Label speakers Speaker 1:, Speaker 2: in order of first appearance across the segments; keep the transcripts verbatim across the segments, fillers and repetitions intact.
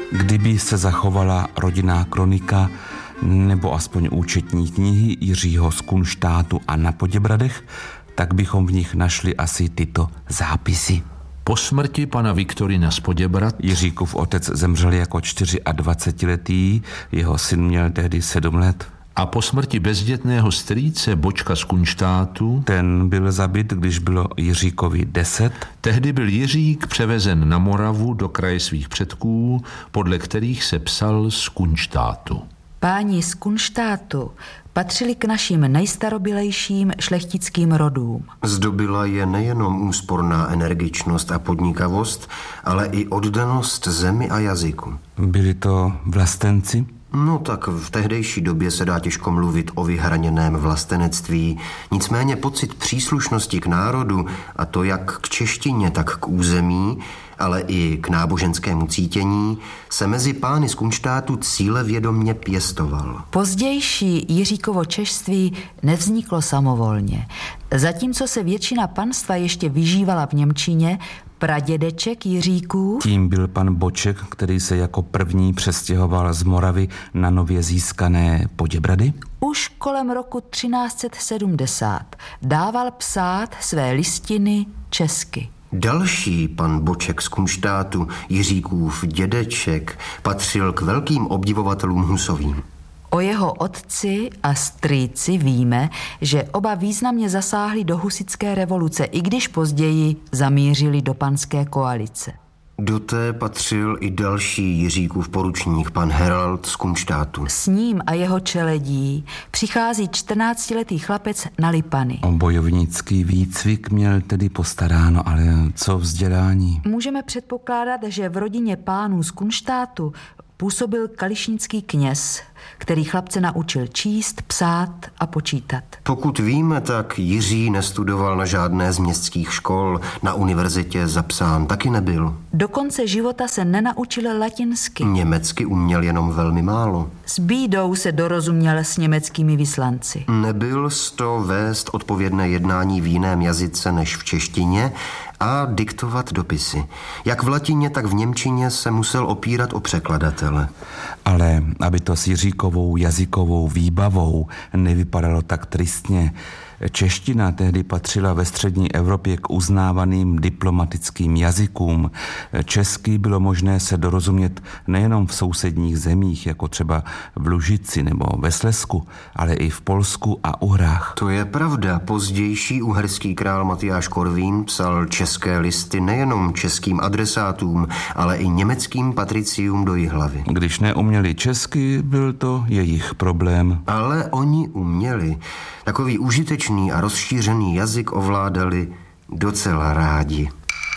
Speaker 1: Kdyby se zachovala rodinná kronika nebo aspoň účetní knihy Jiřího z Kunštátu a na Poděbradech, tak bychom v nich našli asi tyto zápisy.
Speaker 2: Po smrti pana Viktorina z Poděbrad
Speaker 1: Jiříkův otec zemřel jako dvacetičtyřletý, jeho syn měl tehdy sedm let.
Speaker 2: A po smrti bezdětného strýce Bočka z Kunštátu,
Speaker 1: ten byl zabit, když bylo Jiříkovi deset.
Speaker 2: Tehdy byl Jiřík převezen na Moravu do kraje svých předků, podle kterých se psal z Kunštátu.
Speaker 3: Páni z Kunštátu patřili k našim nejstarobilejším šlechtickým rodům.
Speaker 4: Zdobila je nejenom úsporná energičnost a podnikavost, ale i oddanost zemi a jazyku.
Speaker 1: Byli to vlastenci?
Speaker 4: No tak v tehdejší době se dá těžko mluvit o vyhraněném vlastenectví. Nicméně pocit příslušnosti k národu, a to jak k češtině, tak k území, ale i k náboženskému cítění, se mezi pány z Kunštátu cílevědomně pěstoval.
Speaker 3: Pozdější Jiříkovo češství nevzniklo samovolně. Zatímco se většina panstva ještě vyžívala v němčině, pradědeček Jiříků,
Speaker 1: tím byl pan Boček, který se jako první přestěhoval z Moravy na nově získané Poděbrady,
Speaker 3: už kolem roku třináct set sedmdesát dával psát své listiny česky.
Speaker 4: Další pan Boček z Kunštátu, Jiříkův dědeček, patřil k velkým obdivovatelům Husovým.
Speaker 3: O jeho otci a strýci víme, že oba významně zasáhli do husitské revoluce, i když později zamířili do panské koalice.
Speaker 4: Do té patřil i další Jiříkův poručník, pan Herald z Kunštátu.
Speaker 3: S ním a jeho čeledí přichází čtrnáctiletý chlapec na Lipany.
Speaker 1: O bojovnický výcvik měl tedy postaráno, ale co vzdělání?
Speaker 3: Můžeme předpokládat, že v rodině pánů z Kunštátu působil kališnický kněz, který chlapce naučil číst, psát a počítat.
Speaker 4: Pokud víme, tak Jiří nestudoval na žádné z městských škol, na univerzitě zapsán taky nebyl.
Speaker 3: Do konce života se nenaučil latinsky.
Speaker 4: Německy uměl jenom velmi málo.
Speaker 3: S bídou se dorozuměl s německými vyslanci.
Speaker 4: Nebyl z to vést odpovědné jednání v jiném jazyce než v češtině a diktovat dopisy. Jak v latině, tak v němčině se musel opírat o překladatele.
Speaker 1: Ale aby to s Jiříkovou jazykovou výbavou nevypadalo tak tristně, čeština tehdy patřila ve střední Evropě k uznávaným diplomatickým jazykům. Česky bylo možné se dorozumět nejenom v sousedních zemích, jako třeba v Lužici nebo ve Slezsku, ale i v Polsku a Uhrách.
Speaker 4: To je pravda. Pozdější uherský král Matyáš Korvín psal české listy nejenom českým adresátům, ale i německým patriciům do Jihlavy.
Speaker 1: Když neuměli česky, byl to jejich problém.
Speaker 4: Ale oni uměli. Takový užitečný a rozšířený jazyk ovládali docela rádi.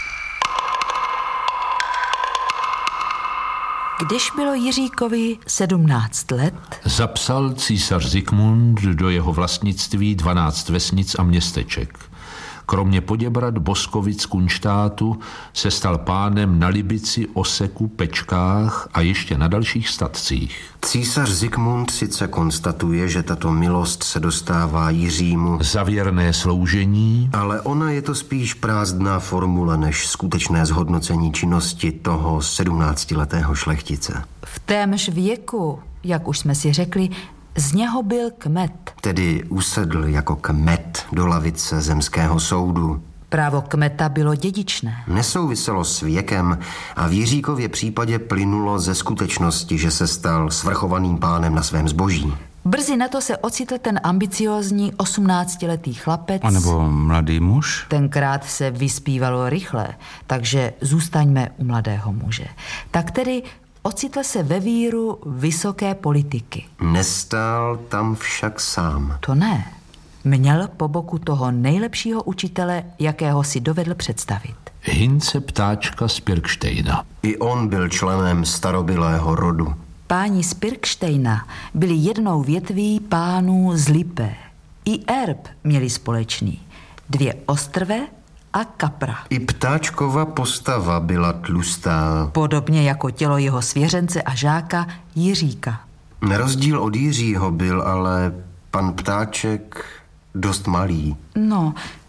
Speaker 3: Když bylo Jiříkovi sedmnáct let,
Speaker 2: zapsal císař Zikmund do jeho vlastnictví dvanáct vesnic a městeček. Kromě Poděbrad, Boskovic, Kunštátu se stal pánem na Libici, Oseku, Pečkách a ještě na dalších statcích.
Speaker 4: Císař Zikmund sice konstatuje, že tato milost se dostává Jiřímu
Speaker 2: za věrné sloužení,
Speaker 4: ale ona je to spíš prázdná formule než skutečné zhodnocení činnosti toho sedmnáctiletého šlechtice.
Speaker 3: V témž věku, jak už jsme si řekli, z něho byl kmet.
Speaker 4: Tedy usedl jako kmet do lavice zemského soudu.
Speaker 3: Právo kmeta bylo dědičné.
Speaker 4: Nesouviselo s věkem a v Jiříkově případě plynulo ze skutečnosti, že se stal svrchovaným pánem na svém zboží.
Speaker 3: Brzy na to se ocitl ten ambiciózní osmnáctiletý chlapec.
Speaker 1: A nebo mladý muž.
Speaker 3: Tenkrát se vyspívalo rychle, takže zůstaňme u mladého muže. Tak tedy ocitl se ve víru vysoké politiky.
Speaker 4: Nestál tam však sám.
Speaker 3: To ne. Měl po boku toho nejlepšího učitele, jakého si dovedl představit.
Speaker 2: Hince Ptáčka z Pirkštejna.
Speaker 4: I on byl členem starobylého rodu.
Speaker 3: Páni z Pirkštejna byli jednou větví pánů z Lipé. I erb měli společný. Dvě ostrve a kapra.
Speaker 4: I Ptáčkova postava byla tlustá.
Speaker 3: Podobně jako tělo jeho svěřence a žáka Jiříka.
Speaker 4: Na rozdíl od Jiřího byl ale pan Ptáček dost malý.
Speaker 3: No,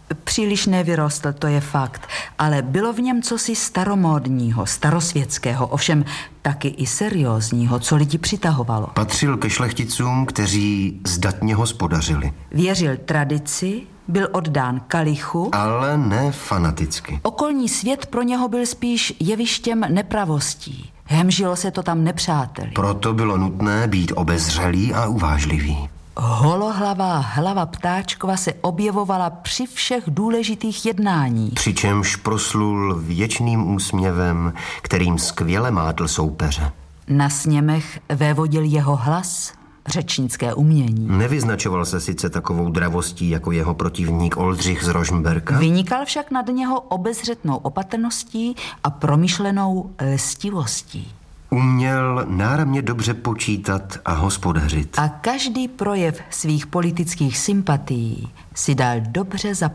Speaker 3: Příliš nevyrostl, to je fakt, ale bylo v něm cosi staromódního, starosvětského, ovšem taky i seriózního, co lidi přitahovalo.
Speaker 4: Patřil ke šlechticům, kteří zdatně hospodařili.
Speaker 3: Věřil tradici, byl oddán kalichu,
Speaker 4: ale ne fanaticky.
Speaker 3: Okolní svět pro něho byl spíš jevištěm nepravostí. Hemžilo se to tam nepřáteli.
Speaker 4: Proto bylo nutné být obezřelý a uvážlivý.
Speaker 3: Holohlavá hlava Ptáčkova se objevovala při všech důležitých jednáních.
Speaker 4: Přičemž proslul věčným úsměvem, kterým skvěle mátl soupeře.
Speaker 3: Na sněmech vévodil jeho hlas, řečnické umění.
Speaker 4: Nevyznačoval se sice takovou dravostí jako jeho protivník Oldřich z Rožmberka.
Speaker 3: Vynikal však nad něho obezřetnou opatrností a promyšlenou lstivostí.
Speaker 4: Uměl náramně dobře počítat a hospodařit.
Speaker 3: A každý projev svých politických sympatií si dal dobře za